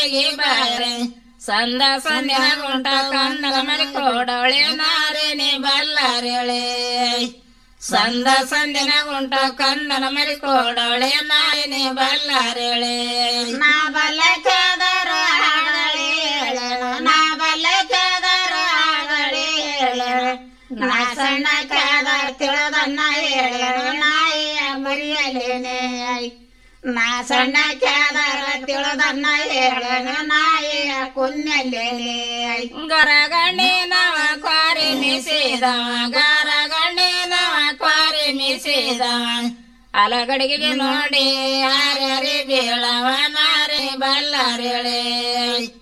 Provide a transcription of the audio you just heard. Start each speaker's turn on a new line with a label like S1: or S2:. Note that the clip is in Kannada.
S1: ಮನೆಗೆ ಬಾರೆ ಸಂದ ಸಂದಿನ ಗುಂಟ ಕನ್ನಡ ಮನೆ ಕೊಡವಳೆ ನಾರೇನೆ ಬಲ್ಲಾರೇಳೆ ಸಂದ ಸಂದಿನ ಗುಂಟ ಕನ್ನಡ ಮನೆ ಕೊಡವಳೆ ನಾರೇನೆ ಬಲ್ಲಾರೇಳೆ ನಾ ಬಲ್ಲ ಕೇದರ ಆಗಳೆ ನಾ ಬಲ್ಲ ಕೇದರ ಆಗಳೆ ನಾ ಸಣ್ಣ ಕೇದರ ತಿಳಿದನ್ನ ಹೇಳ ನಾಯಿಯ ಮರಿಯಲೇನೆ ನಾ ಸಣ್ಣ ಕೇದರ ತಿಳಿದನ್ನ ಹೇಳನು ನಾಯಿಯ ಕುನ್ಯಲ್ಲೇನೆ ಗರಗಣ್ಣೆ ನವ ಕ್ವಾರಿ ಮಿಸಿದವ ಗರಗಣ್ಣೆ ನವ ಕ್ವಾರಿ ಮಿಸಿದವ ಅಲಗಡಿಗೆ ನೋಡಿ ಯಾರ್ಯಾರಿ ಬೀಳವ ನಾರಿ ಬಲ್ಲಾರೇಳೆ